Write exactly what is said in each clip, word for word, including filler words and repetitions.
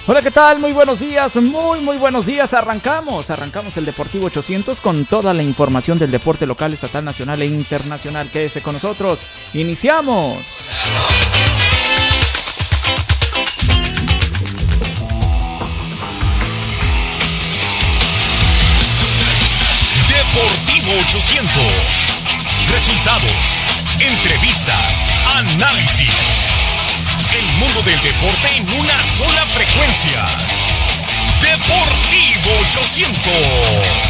Hola, ¿qué tal? Muy buenos días, muy muy buenos días. Arrancamos, arrancamos el Deportivo ochocientos con toda la información del deporte local, estatal, nacional e internacional. Quédese con nosotros. Iniciamos. Deportivo ochocientos. Resultados, entrevistas, análisis. El mundo del deporte en una sola frecuencia. Deportivo ochocientos.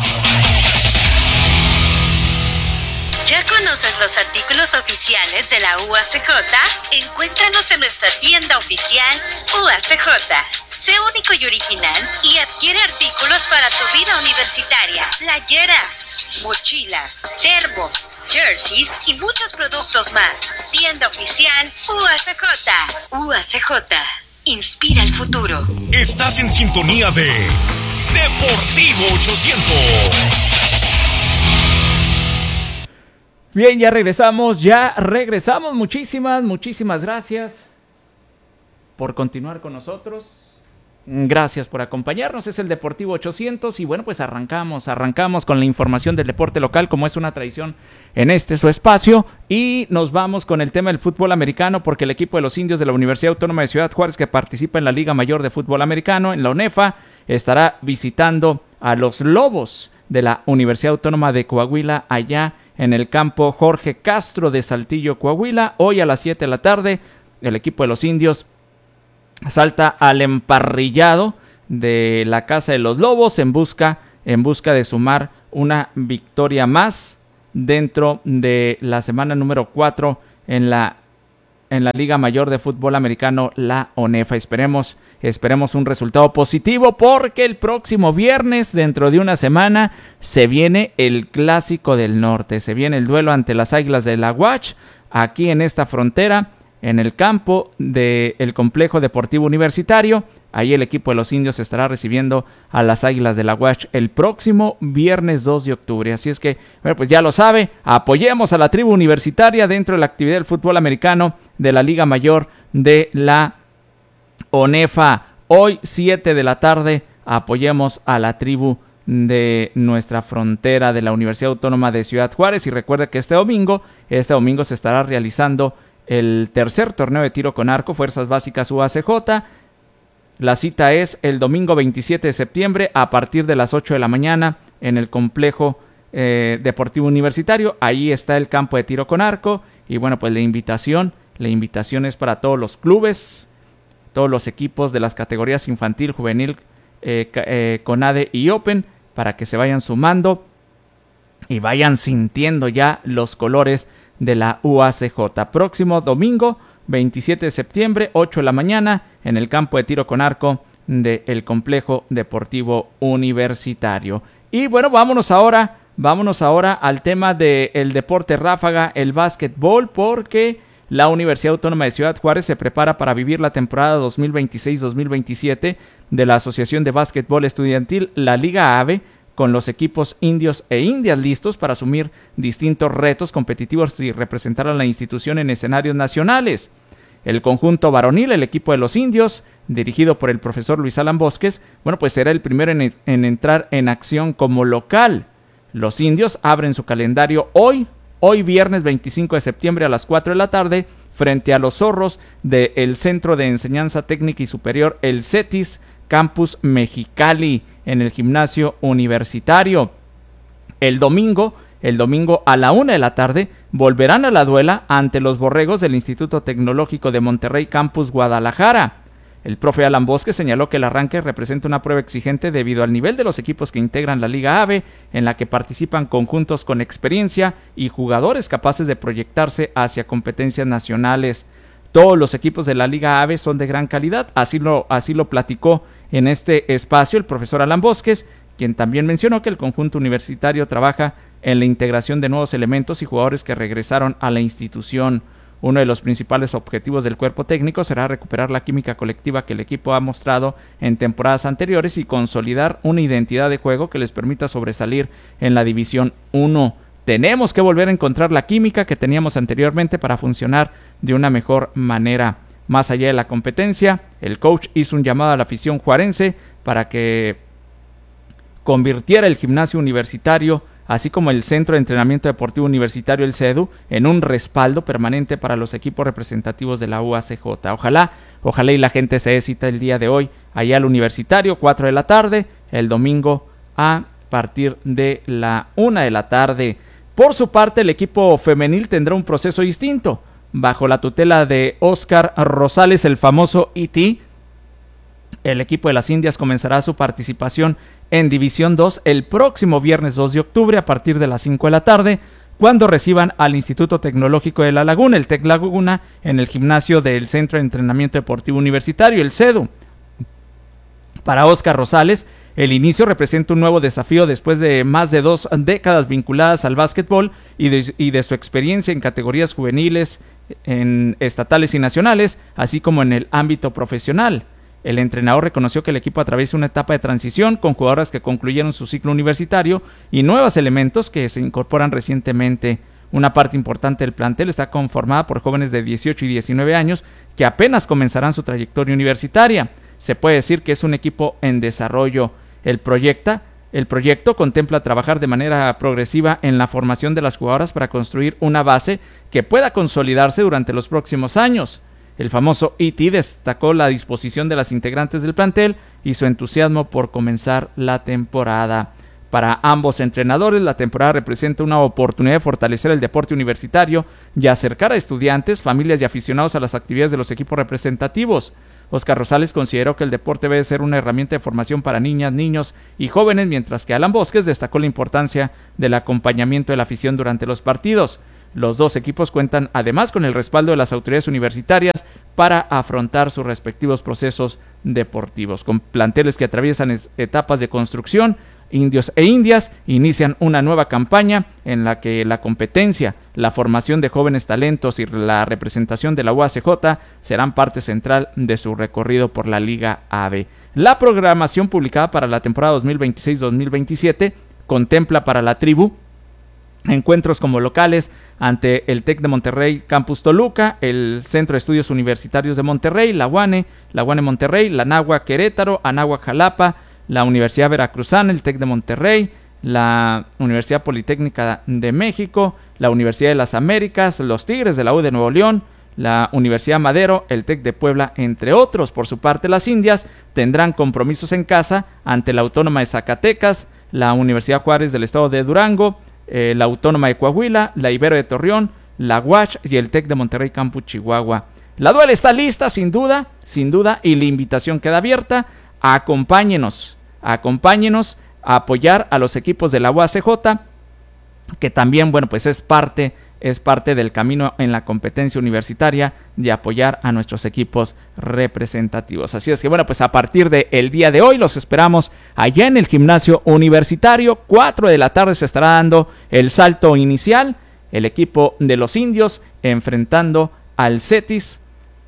¿Ya conoces los artículos oficiales de la U A C J? Encuéntranos en nuestra tienda oficial U A C J. Sé único y original y adquiere artículos para tu vida universitaria. Playeras, mochilas, termos, jerseys y muchos productos más. Tienda oficial U A C J. U A C J. Inspira el futuro. Estás en sintonía de Deportivo ochocientos. Bien, ya regresamos, ya regresamos. Muchísimas, muchísimas gracias por continuar con nosotros. Gracias por acompañarnos, es el Deportivo ochocientos y bueno, pues arrancamos, arrancamos con la información del deporte local como es una tradición en este su espacio y nos vamos con el tema del fútbol americano porque el equipo de los indios de la Universidad Autónoma de Ciudad Juárez que participa en la Liga Mayor de Fútbol Americano, en la UNEFA, estará visitando a los Lobos de la Universidad Autónoma de Coahuila allá en el campo Jorge Castro de Saltillo, Coahuila. Hoy a las siete de la tarde el equipo de los indios salta al emparrillado de la Casa de los Lobos en busca, en busca de sumar una victoria más dentro de la semana número cuatro en la, en la Liga Mayor de Fútbol Americano, la UNEFA. Esperemos, esperemos un resultado positivo porque el próximo viernes, dentro de una semana, se viene el Clásico del Norte, se viene el duelo ante las Águilas de la UACH, aquí en esta frontera, en el campo del Complejo Deportivo Universitario. Ahí el equipo de los indios estará recibiendo a las Águilas de la UACH el próximo viernes dos de octubre. Así es que, bueno, pues ya lo sabe, apoyemos a la tribu universitaria dentro de la actividad del fútbol americano de la Liga Mayor de la UNEFA. Hoy, siete de la tarde, apoyemos a la tribu de nuestra frontera de la Universidad Autónoma de Ciudad Juárez. Y recuerde que este domingo, este domingo se estará realizando el tercer torneo de tiro con arco, Fuerzas Básicas U A C J. La cita es el domingo veintisiete de septiembre a partir de las ocho de la mañana en el complejo eh, deportivo universitario. Ahí está el campo de tiro con arco. Y bueno, pues la invitación, la invitación es para todos los clubes, todos los equipos de las categorías infantil, juvenil, eh, eh, CONADE y Open, para que se vayan sumando y vayan sintiendo ya los colores de la U A C J. Próximo domingo, veintisiete de septiembre, ocho de la mañana, en el campo de tiro con arco del Complejo Deportivo Universitario. Y bueno, vámonos ahora, vámonos ahora al tema del deporte ráfaga, el básquetbol, porque la Universidad Autónoma de Ciudad Juárez se prepara para vivir la temporada dos mil veintiséis dos mil veintisiete de la Asociación de Básquetbol Estudiantil, la Liga AVE, con los equipos indios e indias listos para asumir distintos retos competitivos y representar a la institución en escenarios nacionales. El conjunto varonil, el equipo de los indios, dirigido por el profesor Luis Alan Bosques, bueno, pues será el primero en, en entrar en acción como local. Los indios abren su calendario hoy, hoy viernes veinticinco de septiembre a las cuatro de la tarde, frente a los zorros del Centro de Enseñanza Técnica y Superior, el CETIS, Campus Mexicali, en el gimnasio universitario. El domingo, el domingo a la una de la tarde, volverán a la duela ante los borregos del Instituto Tecnológico de Monterrey, Campus Guadalajara. El profe Alan Bosque señaló que el arranque representa una prueba exigente debido al nivel de los equipos que integran la Liga AVE, en la que participan conjuntos con experiencia y jugadores capaces de proyectarse hacia competencias nacionales. Todos los equipos de la Liga AVE son de gran calidad, así lo, así lo platicó en este espacio el profesor Alan Bosques, quien también mencionó que el conjunto universitario trabaja en la integración de nuevos elementos y jugadores que regresaron a la institución. Uno de los principales objetivos del cuerpo técnico será recuperar la química colectiva que el equipo ha mostrado en temporadas anteriores y consolidar una identidad de juego que les permita sobresalir en la División uno. Tenemos que volver a encontrar la química que teníamos anteriormente para funcionar de una mejor manera. Más allá de la competencia, el coach hizo un llamado a la afición juarense para que convirtiera el gimnasio universitario, así como el Centro de Entrenamiento Deportivo Universitario, el CEDU, en un respaldo permanente para los equipos representativos de la U A C J. Ojalá, ojalá y la gente se dé cita el día de hoy allá al Universitario, cuatro de la tarde, el domingo a partir de la una de la tarde. Por su parte, el equipo femenil tendrá un proceso distinto. Bajo la tutela de Óscar Rosales, el famoso E T, el equipo de las Indias comenzará su participación en División dos el próximo viernes dos de octubre a partir de las cinco de la tarde, cuando reciban al Instituto Tecnológico de La Laguna, el TEC Laguna, en el gimnasio del Centro de Entrenamiento Deportivo Universitario, el CEDU. Para Óscar Rosales, el inicio representa un nuevo desafío después de más de dos décadas vinculadas al básquetbol y de, y de su experiencia en categorías juveniles, en estatales y nacionales, así como en el ámbito profesional. El entrenador reconoció que el equipo atraviesa una etapa de transición con jugadoras que concluyeron su ciclo universitario y nuevos elementos que se incorporan recientemente. Una parte importante del plantel está conformada por jóvenes de dieciocho y diecinueve años que apenas comenzarán su trayectoria universitaria. Se puede decir que es un equipo en desarrollo. El, proyecta, el proyecto contempla trabajar de manera progresiva en la formación de las jugadoras para construir una base que pueda consolidarse durante los próximos años. El famoso E T destacó la disposición de las integrantes del plantel y su entusiasmo por comenzar la temporada. Para ambos entrenadores, la temporada representa una oportunidad de fortalecer el deporte universitario y acercar a estudiantes, familias y aficionados a las actividades de los equipos representativos. Óscar Rosales consideró que el deporte debe ser una herramienta de formación para niñas, niños y jóvenes, mientras que Alan Bosques destacó la importancia del acompañamiento de la afición durante los partidos. Los dos equipos cuentan además con el respaldo de las autoridades universitarias para afrontar sus respectivos procesos deportivos. Con planteles que atraviesan etapas de construcción, Indios e Indias inician una nueva campaña en la que la competencia, la formación de jóvenes talentos y la representación de la U A C J serán parte central de su recorrido por la Liga A B. La programación publicada para la temporada dos mil veintiséis dos mil veintisiete contempla para la tribu encuentros como locales ante el TEC de Monterrey, Campus Toluca, el Centro de Estudios Universitarios de Monterrey, la UANE, la UANE Monterrey, la Anáhuac Querétaro, Anáhuac Jalapa, la Universidad Veracruzana, el TEC de Monterrey, la Universidad Politécnica de México, la Universidad de las Américas, los Tigres de la U de Nuevo León, la Universidad Madero, el TEC de Puebla, entre otros. Por su parte, las Indias tendrán compromisos en casa ante la Autónoma de Zacatecas, la Universidad Juárez del Estado de Durango, eh, la Autónoma de Coahuila, la Ibero de Torreón, la U A C H y el TEC de Monterrey Campus Chihuahua. La duela está lista, sin duda, sin duda, y la invitación queda abierta. Acompáñenos, acompáñenos a apoyar a los equipos de la U A C J, que también, bueno, pues es parte, es parte del camino en la competencia universitaria de apoyar a nuestros equipos representativos. Así es que, bueno, pues a partir del día de hoy los esperamos allá en el gimnasio universitario. cuatro de la tarde se estará dando el salto inicial, el equipo de los Indios enfrentando al CETIS,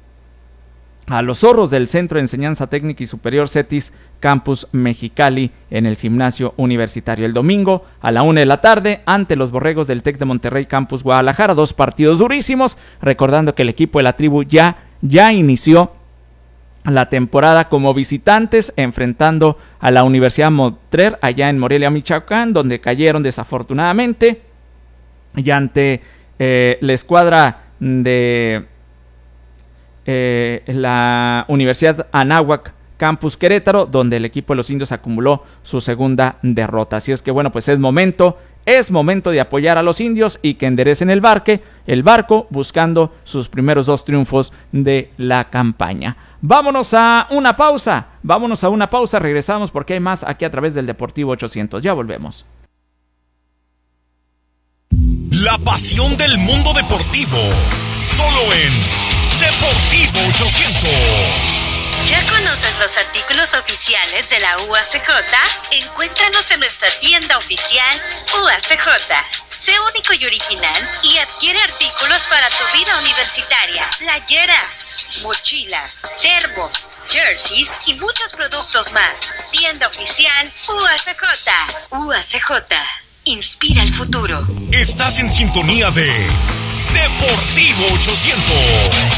a los zorros del Centro de Enseñanza Técnica y Superior CETIS Campus Mexicali en el gimnasio universitario. El domingo a la una de la tarde ante los borregos del TEC de Monterrey Campus Guadalajara, dos partidos durísimos, recordando que el equipo de la tribu ya, ya inició la temporada como visitantes enfrentando a la Universidad Montrer allá en Morelia, Michoacán, donde cayeron desafortunadamente, y ante eh, la escuadra de Eh, la Universidad Anáhuac Campus Querétaro, donde el equipo de los Indios acumuló su segunda derrota. Así es que, bueno, pues es momento, es momento de apoyar a los Indios y que enderecen el barque, el barco, buscando sus primeros dos triunfos de la campaña. Vámonos a una pausa, vámonos a una pausa, regresamos porque hay más aquí a través del Deportivo ochocientos. Ya volvemos. La pasión del mundo deportivo, solo en Deportivo ochocientos. ¿Ya conoces los artículos oficiales de la U A C J? Encuéntranos en nuestra tienda oficial U A C J. Sé único y original y adquiere artículos para tu vida universitaria. Playeras, mochilas, termos, jerseys y muchos productos más. Tienda oficial U A C J. U A C J. Inspira el futuro. Estás en sintonía de Deportivo ochocientos.